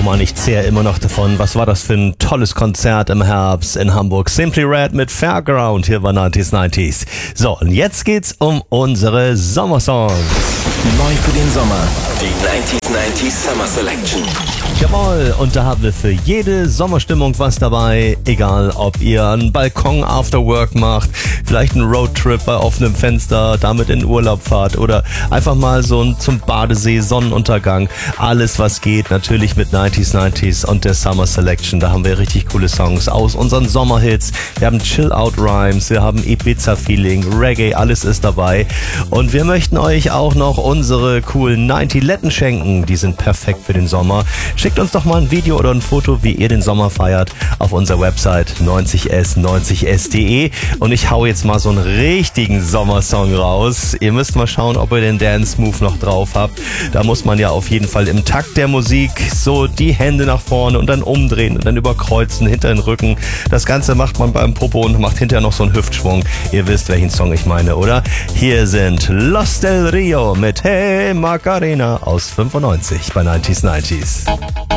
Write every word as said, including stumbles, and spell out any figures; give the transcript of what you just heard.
Mann, ich zehre immer noch davon. Was war das für ein tolles Konzert im Herbst in Hamburg? Simply Red mit Fairground hier bei neunzig neunzig. So, und jetzt geht's um unsere Sommersongs. Neu für den Sommer, die neunzig neunzig Summer Selection. Jawohl, und da haben wir für jede Sommerstimmung was dabei. Egal, ob ihr einen Balkon After Work macht, vielleicht einen Roadtrip bei offenem Fenster, damit in Urlaub fahrt oder einfach mal so ein zum Badesee, Sonnenuntergang. Alles, was geht, natürlich mit neunzig neunzig und der Summer Selection. Da haben wir richtig coole Songs aus unseren Sommerhits. Wir haben Chill-Out-Rhymes, wir haben Ibiza-Feeling, Reggae, alles ist dabei. Und wir möchten euch auch noch unsere coolen neunzig Letten schenken. Die sind perfekt für den Sommer. Schickt uns doch mal ein Video oder ein Foto, wie ihr den Sommer feiert, auf unserer Website neunzig s neunzig s punkt de. Und ich hau jetzt mal so einen richtigen Sommersong raus. Ihr müsst mal schauen, ob ihr den Dance Move noch drauf habt. Da muss man ja auf jeden Fall im Takt der Musik so die Hände nach vorne und dann umdrehen und dann überkreuzen hinter den Rücken. Das Ganze macht man beim Popo und macht hinterher noch so einen Hüftschwung. Ihr wisst, welchen Song ich meine, oder? Hier sind Los del Rio mit Hey Macarena aus fünfundneunzig bei neunzig neunzig.